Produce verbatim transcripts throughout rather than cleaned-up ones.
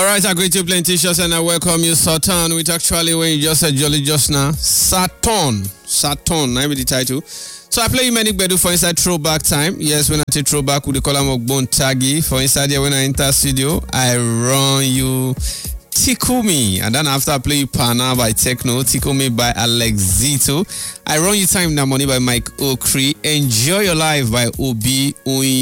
right, I greet you plenty, and I welcome you, Saturn, which actually, when you just said Jolly just now, Saturn, Saturn, I the title. So I play you many bedu for inside throwback time. Yes, when I take throwback with the column of Bone Taggy. For inside here, when I enter studio, I run you Tickle Me. And then after I play you Pana by Techno, Tickle Me by Alexito. I run you Time Now Money by Mike Okri. Enjoy Your Life by Obi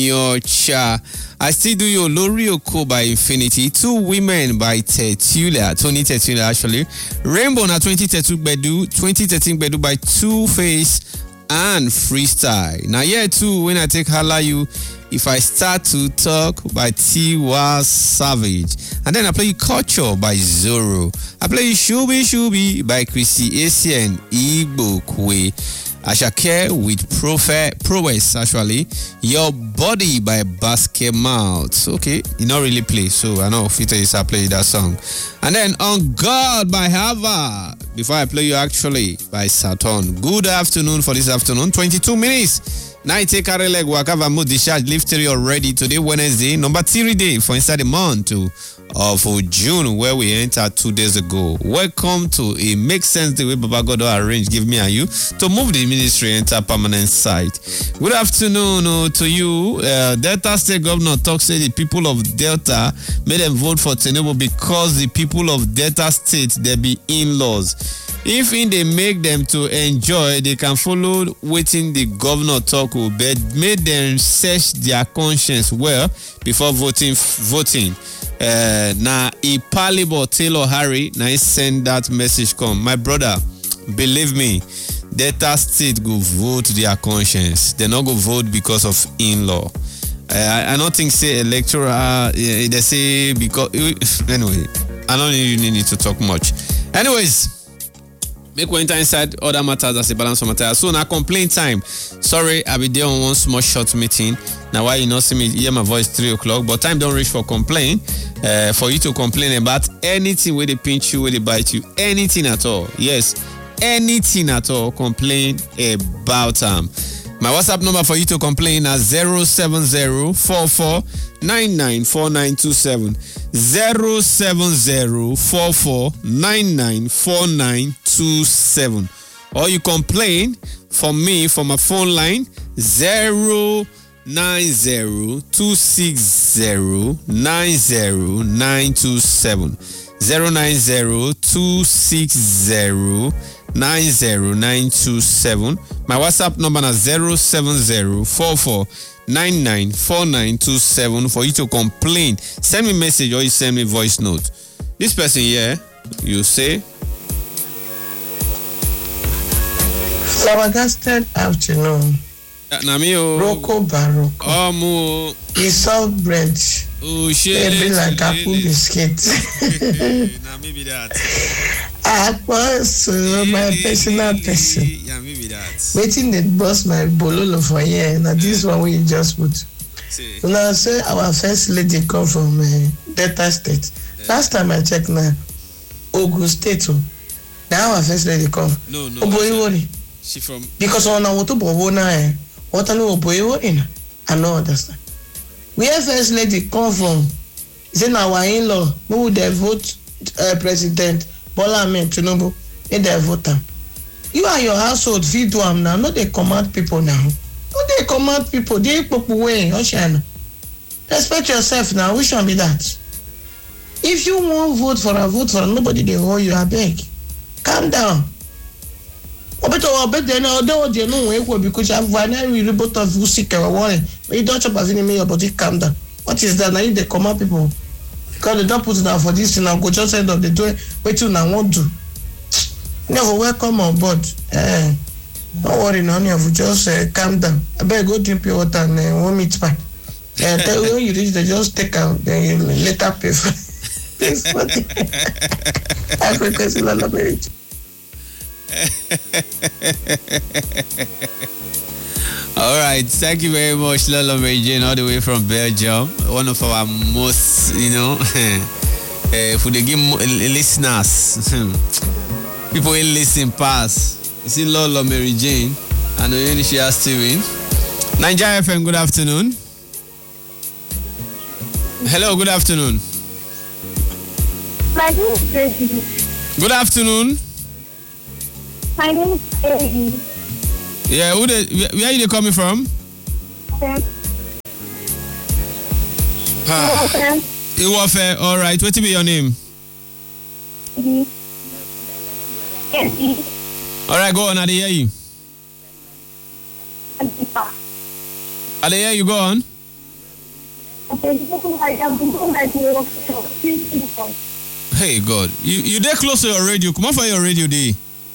Unyocha. I still do your Lori Oko by Infinity. Two Women by Tetulia. Tony Tetulia, actually. Rainbow na twenty thirteen Bedu. twenty thirteen Bedu by Two Face and Freestyle. Now, yeah, too, when I take Hala You, If I Start to Talk by Tiwa Savage. And then I play Culture by Zoro. I play Shubi Shubi by Chrissy Asian Igbo Kwe. Ashake with Profe, Prowess, actually. Your Body by Basket Mouth. Okay, you not really play, so I know Fita is I play that song. And then On God by Hava. Before I play you actually by Saturn. Good afternoon for this afternoon. twenty-two minutes. Now I take a leg work have a mood discharge lift three already today Wednesday number three day for inside the month of June where we entered two days ago. Welcome to a Make Sense the way Baba God arranged give me and you to move the ministry enter permanent site. Good afternoon uh, to you. Uh, Delta State Governor talks say the people of Delta made them vote for Tinubu because the people of Delta State they be in-laws. If in they make them to enjoy, they can follow waiting the governor talk but made them search their conscience well before voting voting. Uh, now Ipalibo Taylor Harry now send that message come. My brother, believe me, Delta State go vote their conscience. They not go vote because of in-law. Uh, I, I don't think say electoral uh, they say because anyway, I don't even need to talk much. Anyways, make we enter inside other matters as a balance of matter. So now complaint time. Sorry, I'll be there on one small short meeting. Now why you not see me hear my voice three o'clock, but time don't reach for complaint. Uh, for you to complain about anything where they pinch you, where they bite you, anything at all. Yes, anything at all. Complain about them. Um, my WhatsApp number for you to complain is zero seven zero four four nine nine four nine two seven. zero seven zero four four nine nine four nine two seven. Or you complain for me for my phone line zero nine zero two six zero nine zero nine two seven. zero nine zero two six zero nine zero nine two seven. My WhatsApp number is zero seven zero four four nine nine four nine two seven for you to complain. Send me a message or you send me a voice note. This person here, you say, Flabbergasted afternoon. Namio Rocco Barocco. Oh, mo. He soft bread. Oh, shit. Maybe like apple biscuit. Now, maybe that. I was uh, my personal person. Yeah, maybe that. Waiting the boss my bololo for here. Now this one we just put. So now say our first lady come from uh, Delta State. Yeah. Last time I checked now, Ogun State. Now our first lady come. No, no. Oboiwori. She from. Because on our to bobo na what I know Oboiwori. I know understand. Where first lady come from? Is in our in-law who would vote uh, president. Bola Ahmed Tinubu, in their voter. You and your household feed to them now. Not they command people now. Not they command people. They pop away. Ocean. Respect yourself now. Which one be that? If you won't vote for a vote for nobody, they hold you. I beg. Calm down. I bet I bet they know. They know where because I've finally really both of you sick or worry. But you don't chop as any your body. Calm down. What is that? Now you they command people. Because they don't put it down for this thing now, go just end up the door. Wait till now want to. Never welcome on board. Uh, don't worry, none of you just uh, calm down. I better go drink your water and uh, one meat pie. And uh, when you reach, they just take out, then you later pay for pay for it. I request a lot of marriage. All right, thank you very much, Lolo Mary Jane, all the way from Belgium. One of our most, you know, uh, for the game listeners, people who listen pass. You see Lolo Mary Jane and Oyenisha Steven. Nigeria F M, good afternoon. Hello, good afternoon. My name is Reggie. Good afternoon. My name is Reggie. Yeah, who the, where, where are you coming from? Okay. Ah, Okay. Iwofe, all right. What will be your name? Mhm. Yes. All right, go on. I dey hear you. Antifa. I dey hear you. Go on. Okay. I am going to go. Hey God, you you dey close to your radio. Come on for your radio day.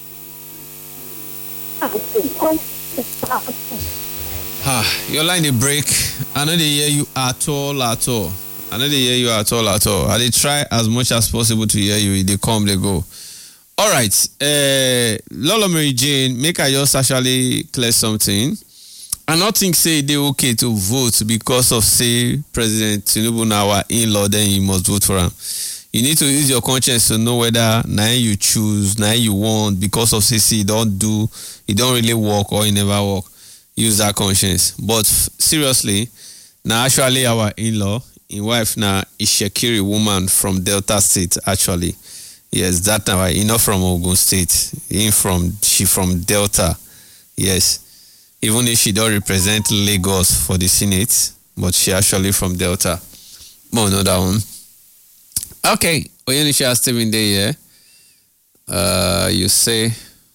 Ah, your line dey break. I no dey hear you at all, at all. I no dey hear you at all, at all. I dey try as much as possible to hear you. They come, they go. All right, uh, Lolo Mary Jane, make I just actually clear something. I not think say they okay to vote because of say President Tinubu now our in-law, then you must vote for him. You need to use your conscience to know whether now you choose, now you want because of C C you don't do, it don't really work or it never work. Use that conscience. But seriously, now actually our in-law, in wife now is Shekiri woman from Delta State actually. Yes, that now he not from Ogun State. He from she from Delta. Yes. Even if she don't represent Lagos for the Senate, but she actually from Delta. More no that one. Okay, Oyenisha Steven Day here. Uh, you say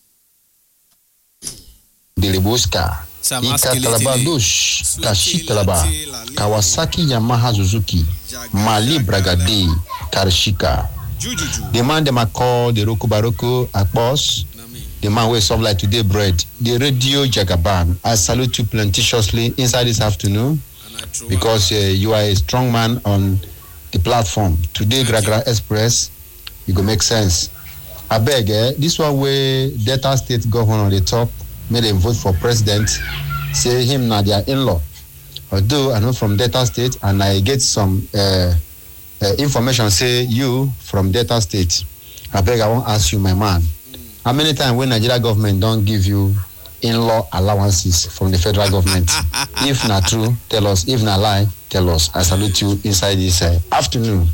Delibuska, Ikatalabadush, Kashitalaba, Kawasaki Yamaha Suzuki, Mali Bragade, Karshika. The man them are called the Roku Baroko Akbos, the man who serve like today bread, the radio Jagaban. I salute you plenteously inside this afternoon because uh, you are a strong man on the platform. Today, Gragra Express, it go make sense. I beg, eh, this one way Delta State governor on the top made them vote for president, say him now their in-law. Although I know from Delta State and I get some uh, uh, information say you from Delta State. I beg, I won't ask you, my man. How many times when Nigeria government don't give you in-law allowances from the federal government? If not true, tell us. If not lie, tell us. I salute you inside this uh, afternoon.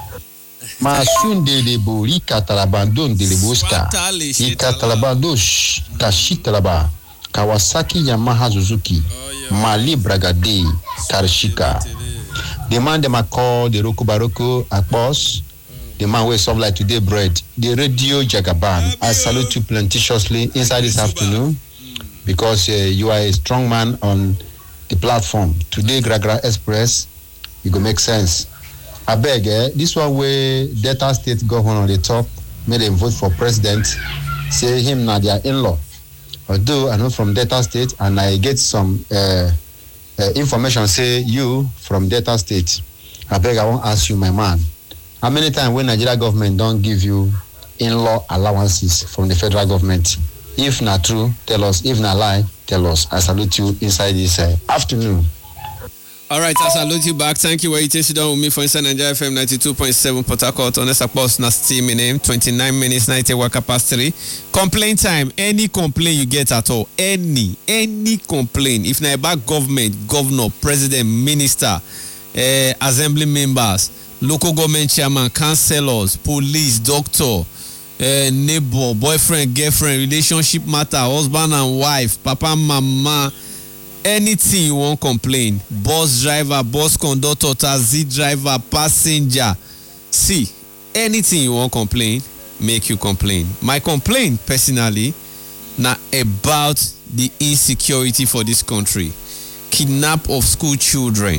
Masunde de Bori Katalabandon de Leboska, Ikatalabandosh, Kashitalaba, Kawasaki Yamaha Suzuki, Mali Bragade, Karshika. The man them are called the Roku Baroko Akbos, the man who serve like today bread, the radio Jagaban. I salute you plenteously inside this afternoon because uh, you are a strong man on the platform. Today, Gragra Express, it go make sense. I beg, eh, this one way Delta State governor on the top made them vote for president, say him now their in-law. Although I know from Delta State and I get some uh, uh, information say you from Delta State. I beg, I won't ask you, my man. How many times when Nigeria government don't give you in-law allowances from the federal government? If not true, tell us. If not lie, tell us. I salute you inside this uh, afternoon. all right, I salute you back. Thank you. Where you take down with me for Inside Nigeria F M ninety-two point seven Port Harcourt. On this post na steam name twenty-nine minutes ninety waka past three. Complaint time. Any complaint you get at all, any any complaint. If na about government, governor, president, minister, uh, assembly members, local government chairman, councillors, police, doctor, uh, neighbor, boyfriend, girlfriend, relationship matter, husband and wife, papa, mama, anything you want complain, bus driver, bus conductor, taxi driver, passenger, see, anything you want complain, make you complain. My complaint personally na about the insecurity for this country, kidnap of school children,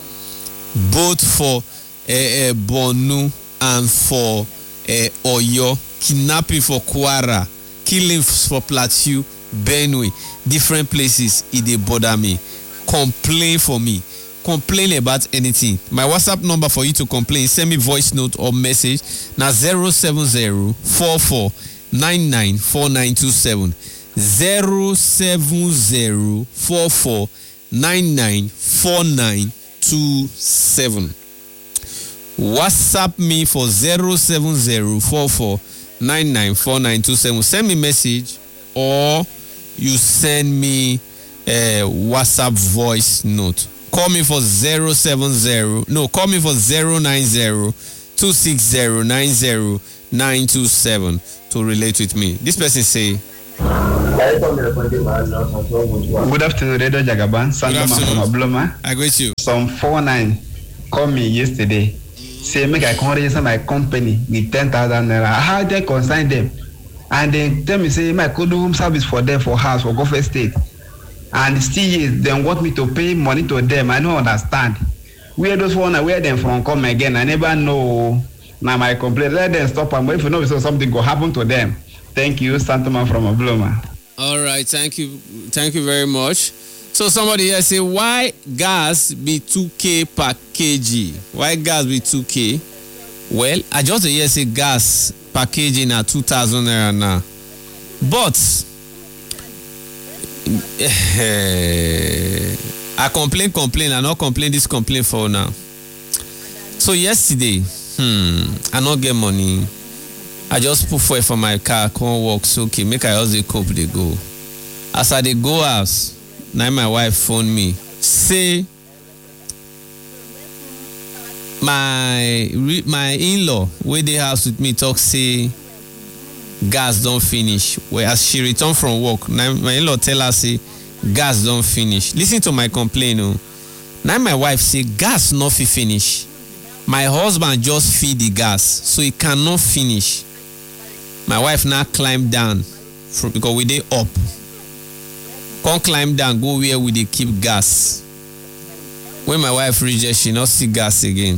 both for Uh, uh, Borno and for uh, Oyo, kidnapping for Kwara, killing for Plateau, Benue, different places. It dey bother me. Complain for me. Complain about anything. My WhatsApp number for you to complain, send me voice note or message na zero seven zero four four nine nine four nine two seven zero seven zero four four nine nine four nine two seven. WhatsApp me for zero seven zero four four nine nine four nine two seven. Send me message or you send me a WhatsApp voice note. Call me for zero seven zero. No, call me for zero nine zero two six zero nine zero nine two seven to relate with me. This person say. Good afternoon, Radio Jagaban. Sandra from Obloma. I greet you. Some four nine called me yesterday. Say make I come register my company with ten thousand naira. How they consign them? And then tell me say my could do home service for them for house for Gulf State. And still yes, they want me to pay money to them. I don't understand. Where those one where them from come again? I never know. Now my complaint. Let them stop and wait for no so something go happen to them. Thank you, Santoman from Obloma. All right, thank you, thank you very much. So somebody here say, why gas be two K per kg? Why gas be two K? Well, I just hear say gas per kg na two thousand naira now. But I complain, complain, I not complain this complaint for now. So yesterday, hmm, I not get money. I just put fuel for my car, can't walk, so okay, make I also cope, they go. As I dey go house, now my wife phone me, say my my in-law wey dey house with me talk say gas don finish. Well, as she return from work, now my in-law tell her say gas don finish. Listen to my complaint o. Now my wife say gas no fit finish. My husband just feed the gas, so it cannot finish. My wife now climb down from, because we dey up. Come climb down, go where we dey keep gas. When my wife reach there, she not see gas again.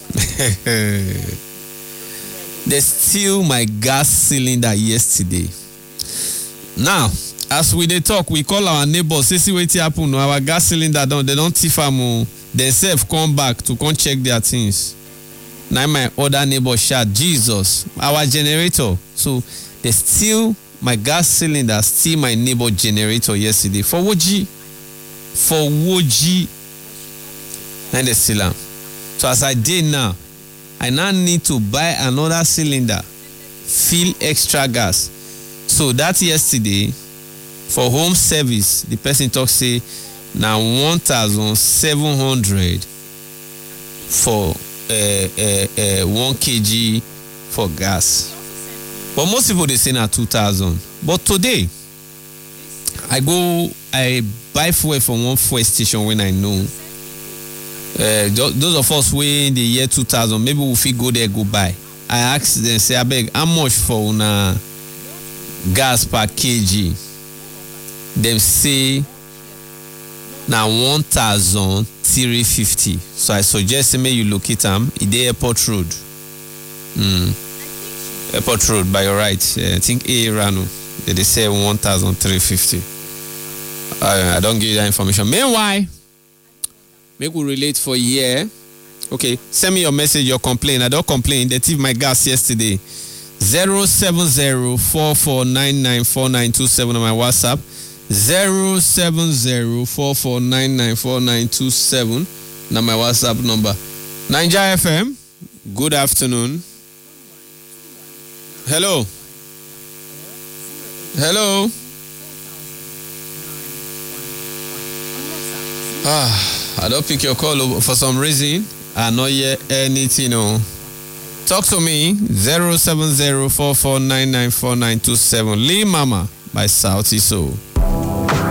They steal my gas cylinder yesterday. Now, as we dey talk, we call our neighbors, say see wetin happen. Our gas cylinder don, they don't thief am o. They self come back to come check their things. Now my other neighbor shout, Jesus, our generator. So they steal my gas cylinder, steal my neighbor generator yesterday. For Woji. For Woji. And they steal am. So as I did now, I now need to buy another cylinder, fill extra gas. So that yesterday, for home service, the person talk say, now one thousand seven hundred for uh, uh, uh, one kilogram for gas. But most people they say now two thousand. But today, I go, I buy fuel from one fuel station when I know. Uh, those of us wey in the year two thousand, maybe we fit go there go buy. I ask them, say, I beg, how much for una gas per kilogram? Them say, now one thousand three fifty. So I suggest may you locate them. It's the airport road. Mm. Airport road by your right. Uh, I think A Rano. They, they say one thousand three fifty. Uh, I don't give you that information. Meanwhile, make we relate for a year. Okay, send me your message, your complaint. I don't complain. They thief my gas yesterday. zero seven zero four four nine nine four nine two seven on my WhatsApp. zero seven zero four four nine nine four nine two seven. Now my WhatsApp number. Nigeria F M. Good afternoon. Hello. Hello. Ah, I don't pick your call for some reason. I not hear anything. No. Talk to me. zero seven zero four four nine nine four nine two seven. Lee Mama by South Iso.